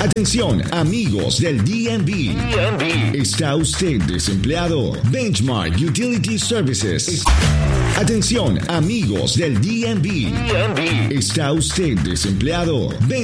Atención, amigos del DMV. ¿Está usted desempleado? Benchmark Utility Services. Atención, amigos del DMV. ¿Está usted desempleado?